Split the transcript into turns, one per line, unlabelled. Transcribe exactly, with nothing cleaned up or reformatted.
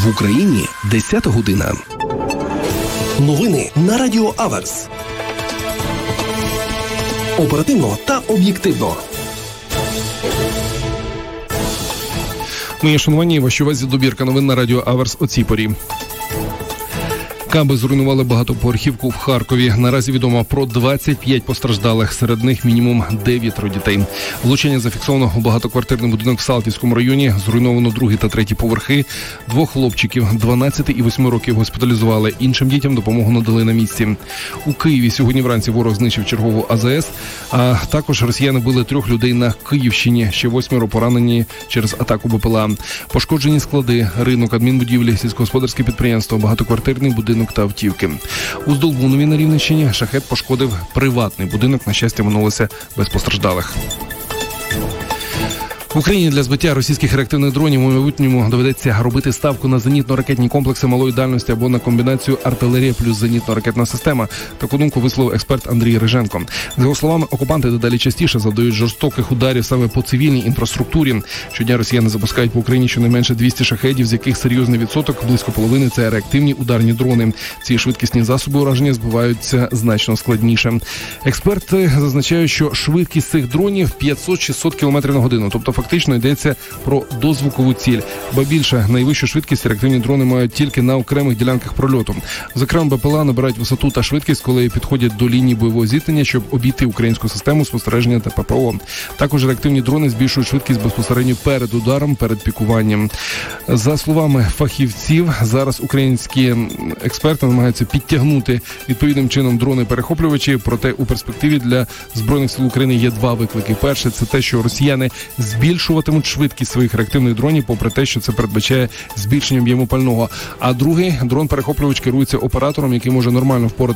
В Україні десята година. Новини на Радіо Аверс. Оперативно та об'єктивно.
Мої шановані, вашій увазі добірка новин на Радіо Аверс о цій порі. Каби зруйнували багатоповерхівку в Харкові. Наразі відомо про двадцять п'ять постраждалих, серед них мінімум дев'ятеро дітей. Влучання зафіксовано у багатоквартирний будинок в Салтівському районі. Зруйновано другий та третій поверхи. Двох хлопчиків дванадцяти і восьми років госпіталізували. Іншим дітям допомогу надали на місці. У Києві сьогодні вранці ворог знищив чергову А З С, а також росіяни били трьох людей на Київщині. Ще восьмеро поранені через атаку Б П Л А. Пошкоджені склади, ринок, адмінбудівлі, сільськогосподарське підприємство, багатоквартирний будинок та автівки. У Здолбунові на Рівненщині шахет пошкодив приватний будинок. На щастя, минулося без постраждалих. В Україні для збиття російських реактивних дронів у майбутньому доведеться робити ставку на зенітно-ракетні комплекси малої дальності або на комбінацію артилерія плюс зенітно-ракетна система. Таку думку висловив експерт Андрій Риженко. За його словами, окупанти дедалі частіше завдають жорстоких ударів саме по цивільній інфраструктурі. Щодня росіяни запускають по Україні щонайменше двісті шахедів, з яких серйозний відсоток, близько половини, це реактивні ударні дрони. Ці швидкісні засоби ураження збиваються значно складніше. Експерти зазначають, що швидкість цих дронів п'ятсот-шістсот кілометрів на годину, тобто фактично йдеться про дозвукову ціль. Ба більше, найвищу швидкість реактивні дрони мають тільки на окремих ділянках прольоту. Зокрема, Б П Л А набирають висоту та швидкість, коли підходять до лінії бойового зіткнення, щоб обійти українську систему спостереження та П П О. Також реактивні дрони збільшують швидкість безпосередньо перед ударом, перед пікуванням. За словами фахівців, зараз українські експерти намагаються підтягнути відповідним чином дрони-перехоплювачі, проте у перспективі для Збройних сил України є два виклики. Перше – це те, що росіяни збільшуватимуть швидкість своїх реактивних дронів, попри те, що це передбачає збільшення об'єму пального. А другий – дрон-перехоплювач керується оператором, який може нормально впоратися